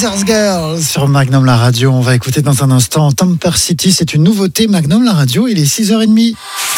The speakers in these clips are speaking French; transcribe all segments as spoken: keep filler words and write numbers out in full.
Scissors Girl sur Magnum la radio. On va écouter dans un instant Temper City. C'est une nouveauté Magnum la radio. Il est six heures trente.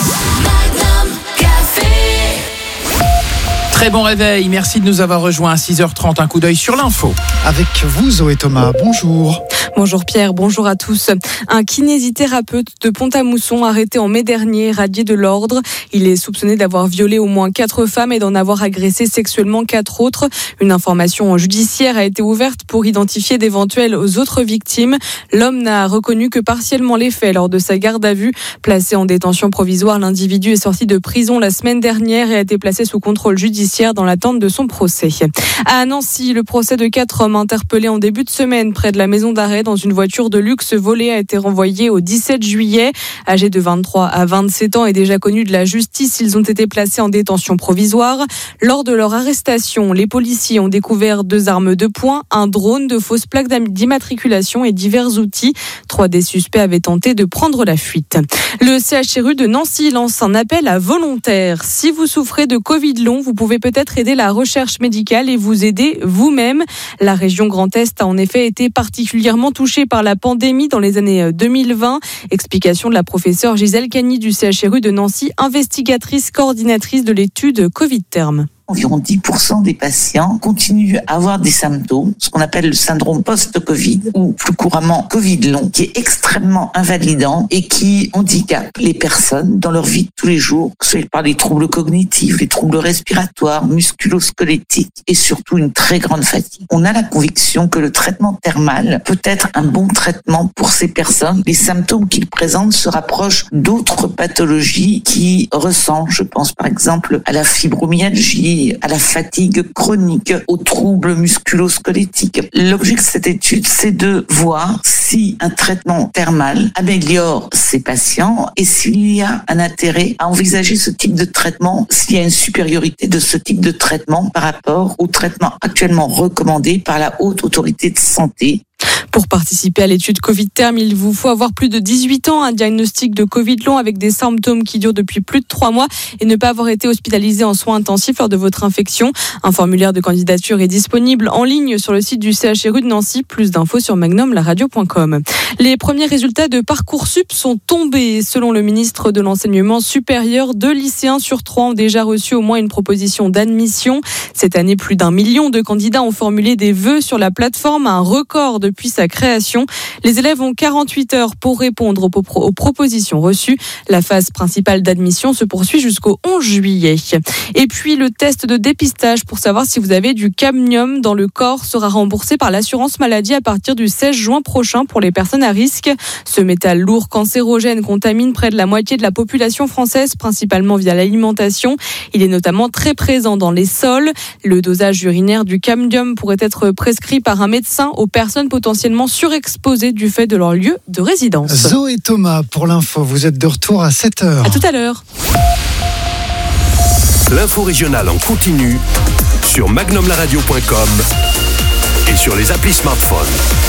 Très bon réveil, merci de nous avoir rejoints à six heures trente. Un coup d'œil sur l'info. Avec vous, Zoé Thomas, bonjour. Bonjour Pierre, bonjour à tous. Un kinésithérapeute de Pont-à-Mousson arrêté en mai dernier, radié de l'ordre. Il est soupçonné d'avoir violé au moins quatre femmes et d'en avoir agressé sexuellement quatre autres. Une information judiciaire a été ouverte pour identifier d'éventuelles autres victimes. L'homme n'a reconnu que partiellement les faits lors de sa garde à vue. Placé en détention provisoire, l'individu est sorti de prison la semaine dernière et a été placé sous contrôle judiciaire dans l'attente de son procès. À Nancy, le procès de quatre hommes interpellés en début de semaine près de la maison d'arrêt dans une voiture de luxe volée a été renvoyé au dix-sept juillet. Âgés de vingt-trois à vingt-sept ans et déjà connus de la justice, ils ont été placés en détention provisoire. Lors de leur arrestation, les policiers ont découvert deux armes de poing, un drone, de fausses plaques d'immatriculation et divers outils. Trois des suspects avaient tenté de prendre la fuite. Le C H R U de Nancy lance un appel à volontaires. Si vous souffrez de Covid long, vous pouvez peut-être aider la recherche médicale et vous aider vous-même. La région Grand Est a en effet été particulièrement touchée par la pandémie dans les années deux mille vingt. Explication de la professeure Gisèle Cagny du C H R U de Nancy, investigatrice coordinatrice de l'étude Covid Term. Environ dix pour cent des patients continuent à avoir des symptômes, ce qu'on appelle le syndrome post-Covid, ou plus couramment Covid long, qui est extrêmement invalidant et qui handicape les personnes dans leur vie de tous les jours, que ce soit par les troubles cognitifs, les troubles respiratoires, musculo-squelettiques et surtout une très grande fatigue. On a la conviction que le traitement thermal peut être un bon traitement pour ces personnes. Les symptômes qu'ils présentent se rapprochent d'autres pathologies qui ressemblent, je pense par exemple à la fibromyalgie, à la fatigue chronique, aux troubles musculo-squelettiques. L'objet de cette étude, c'est de voir si un traitement thermal améliore ces patients et s'il y a un intérêt à envisager ce type de traitement, s'il y a une supériorité de ce type de traitement par rapport au traitement actuellement recommandé par la Haute Autorité de Santé. Pour participer à l'étude Covid Term, il vous faut avoir plus de dix-huit ans, un diagnostic de Covid long avec des symptômes qui durent depuis plus de trois mois et ne pas avoir été hospitalisé en soins intensifs lors de votre infection. Un formulaire de candidature est disponible en ligne sur le site du C H R U de Nancy. Plus d'infos sur magnum la radio point com. Les premiers résultats de Parcoursup sont tombés. Selon le ministre de l'Enseignement supérieur, deux lycéens sur trois ont déjà reçu au moins une proposition d'admission. Cette année, plus d'un million de candidats ont formulé des vœux sur la plateforme, un record depuis sa création. Les élèves ont quarante-huit heures pour répondre aux, pro- aux propositions reçues. La phase principale d'admission se poursuit jusqu'au onze juillet. Et puis, le test de dépistage pour savoir si vous avez du cadmium dans le corps sera remboursé par l'assurance maladie à partir du seize juin prochain pour les personnes à risque. Ce métal lourd cancérogène contamine près de la moitié de la population française, principalement via l'alimentation. Il est notamment très présent dans les sols. Le dosage urinaire du cadmium pourrait être prescrit par un médecin aux personnes potentiellement surexposées du fait de leur lieu de résidence. Zoé Thomas pour l'info, vous êtes de retour à sept heures. À tout à l'heure. L'info régionale en continu sur magnum la radio point com et sur les applis smartphones.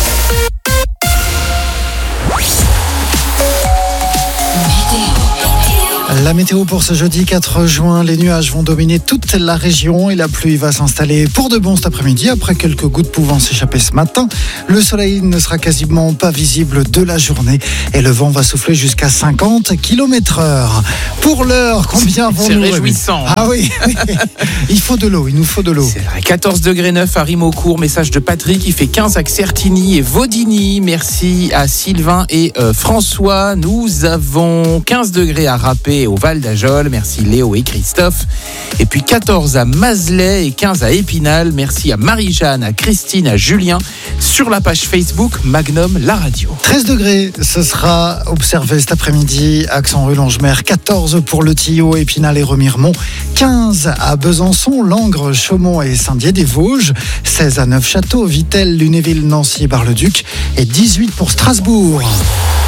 La météo pour ce jeudi quatre juin, les nuages vont dominer toute la région et la pluie va s'installer pour de bon cet après-midi après quelques gouttes pouvant s'échapper ce matin. Le soleil ne sera quasiment pas visible de la journée et le vent va souffler jusqu'à cinquante kilomètres heure. Pour l'heure, combien vont C'est nous réjouissant. Ah oui, il faut de l'eau, il nous faut de l'eau. C'est vrai. quatorze degrés neuf à Rimaucourt, message de Patrick, il fait quinze à Certigny et Vaudigny. Merci à Sylvain et euh, François. Nous avons quinze degrés à Rappé au Val d'Ajol. Merci Léo et Christophe. Et puis quatorze à Mazelet et quinze à Épinal. Merci à Marie-Jeanne, à Christine, à Julien. Sur la page Facebook Magnum la radio. treize degrés, ce sera observé cet après-midi. Accent rue Longemer, quatorze pour Le Tillot, Épinal et Remiremont. quinze à Besançon, Langres, Chaumont et Saint-Dié-des-Vosges. seize à Neufchâteau, Vittel, Lunéville, Nancy et Bar-le-Duc. Et dix-huit pour Strasbourg.